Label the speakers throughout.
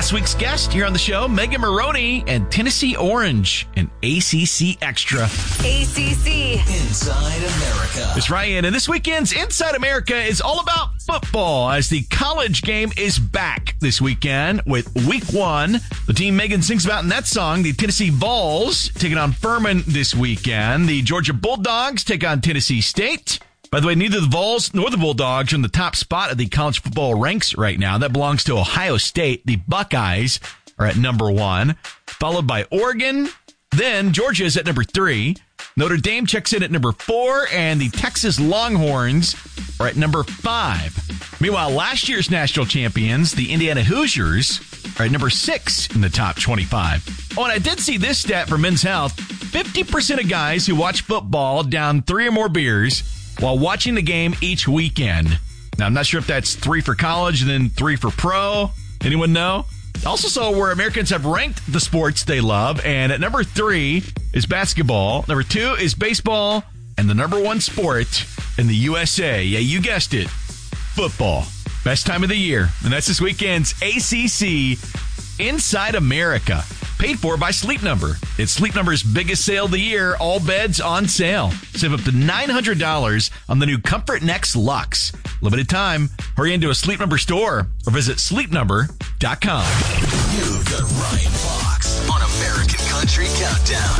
Speaker 1: Last week's guest here on the show, Megan Maroney and Tennessee Orange, an ACC Extra.
Speaker 2: ACC
Speaker 3: Inside America.
Speaker 1: It's Ryan, and this weekend's Inside America is all about football as the college game is back this weekend with week 1. The team Megan sings about in that song, the Tennessee Vols, taking on Furman this weekend. The Georgia Bulldogs take on Tennessee State. By the way, neither the Vols nor the Bulldogs are in the top spot of the college football ranks right now. That belongs to Ohio State. The Buckeyes are at number 1, followed by Oregon. Then Georgia is at number 3. Notre Dame checks in at number 4, and the Texas Longhorns are at number 5. Meanwhile, last year's national champions, the Indiana Hoosiers, are at number 6 in the top 25. Oh, and I did see this stat for Men's Health. 50% of guys who watch football down 3 or more beers while watching the game each weekend. Now, I'm not sure if that's 3 for college and then 3 for pro. Anyone know? Also saw where Americans have ranked the sports they love, and at number 3 is basketball, number 2 is baseball, and the number 1 sport in the USA, yeah, you guessed it, football. Best time of the year, and that's this weekend's ACC Inside America, paid for by Sleep Number. It's Sleep Number's biggest sale of the year, all beds on sale. Save up to $900 on the new Comfort Next Luxe. Limited time. Hurry into a Sleep Number store or visit sleepnumber.com.
Speaker 3: You've got Ryan Fox on American Country Countdown.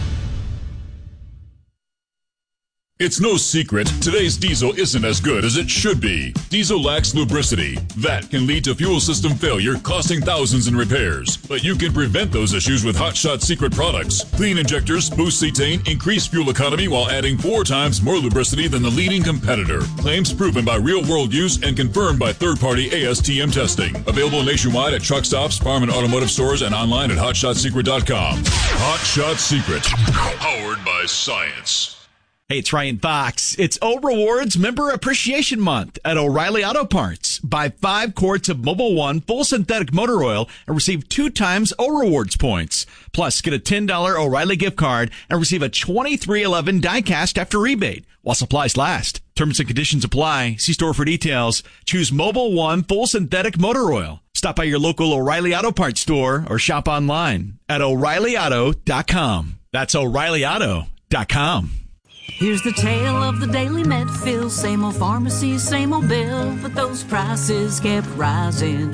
Speaker 4: It's no secret, today's diesel isn't as good as it should be. Diesel lacks lubricity. That can lead to fuel system failure, costing thousands in repairs. But you can prevent those issues with Hot Shot Secret products. Clean injectors, boost cetane, increase fuel economy while adding 4 times more lubricity than the leading competitor. Claims proven by real-world use and confirmed by third-party ASTM testing. Available nationwide at truck stops, farm and automotive stores, and online at HotShotSecret.com. Hot Shot Secret. Powered by science.
Speaker 1: Hey, it's Ryan Fox. It's O-Rewards Member Appreciation Month at O'Reilly Auto Parts. Buy 5 quarts of Mobil 1 full synthetic motor oil and receive 2 times O-Rewards points. Plus, get a $10 O'Reilly gift card and receive a 2311 die-cast after rebate while supplies last. Terms and conditions apply. See store for details. Choose Mobil 1 full synthetic motor oil. Stop by your local O'Reilly Auto Parts store or shop online at O'ReillyAuto.com. That's O'ReillyAuto.com.
Speaker 5: Here's the tale of the Daily Medfill. Same old pharmacy, same old bill, but those prices kept rising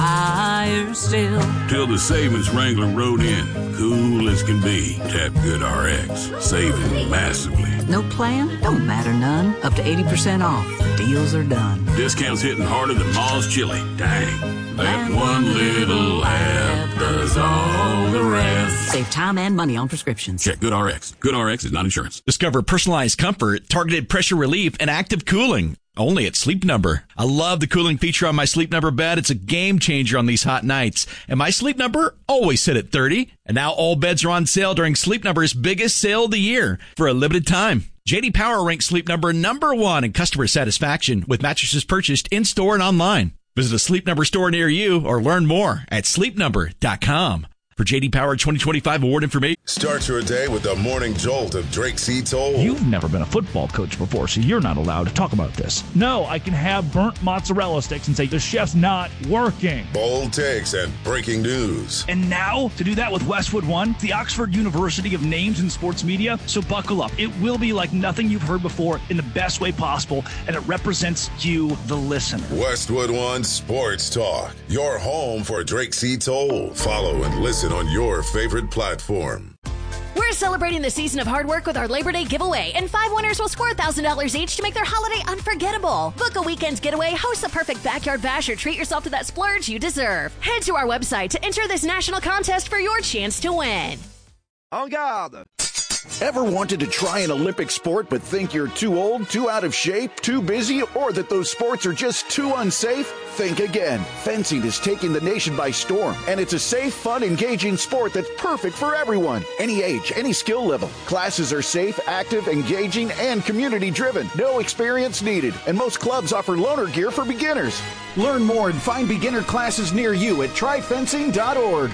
Speaker 5: higher still.
Speaker 6: Till the savings Wrangler rode in, cool as can be. Tap GoodRx, saving massively.
Speaker 5: No plan? Don't matter none. Up to 80% off. Deals are done.
Speaker 6: Discounts hitting harder than Ma's chili. Dang. That one little app does all the rest.
Speaker 5: Save time and money on prescriptions.
Speaker 6: Check GoodRx. GoodRx is not insurance.
Speaker 1: Discover personalized comfort, targeted pressure relief, and active cooling. Only at Sleep Number. I love the cooling feature on my Sleep Number bed. It's a game changer on these hot nights. And my Sleep Number always sit at 30. And now all beds are on sale during Sleep Number's biggest sale of the year for a limited time. J.D. Power ranks Sleep Number number 1 in customer satisfaction with mattresses purchased in-store and online. Visit a Sleep Number store near you or learn more at sleepnumber.com. For J.D. Power 2025 award information.
Speaker 7: Start your day with the morning jolt of Drake C. Toll.
Speaker 8: You've never been a football coach before, so you're not allowed to talk about this. No, I can have burnt mozzarella sticks and say the chef's not working.
Speaker 7: Bold takes and breaking news.
Speaker 8: And now, to do that with Westwood One, the Oxford University of Names in Sports Media. So buckle up. It will be like nothing you've heard before in the best way possible, and it represents you, the listener.
Speaker 7: Westwood One Sports Talk, your home for Drake C. Toll. Follow and listen on your favorite platform.
Speaker 2: We're celebrating the season of hard work with our Labor Day giveaway, and 5 winners will score $1,000 each to make their holiday unforgettable. Book a weekend's getaway, host the perfect backyard bash, or treat yourself to that splurge you deserve. Head to our website to enter this national contest for your chance to win.
Speaker 9: En garde!
Speaker 10: Ever wanted to try an Olympic sport but think you're too old, too out of shape, too busy, or that those sports are just too unsafe? Think again. Fencing is taking the nation by storm, and it's a safe, fun, engaging sport that's perfect for everyone. Any age, any skill level. Classes are safe, active, engaging, and community-driven. No experience needed, and most clubs offer loaner gear for beginners. Learn more and find beginner classes near you at tryfencing.org.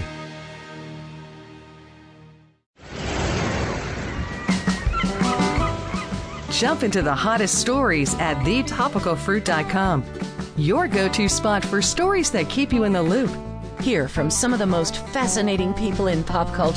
Speaker 11: Jump into the hottest stories at thetopicalfruit.com. Your go-to spot for stories that keep you in the loop. Hear from some of the most fascinating people in pop culture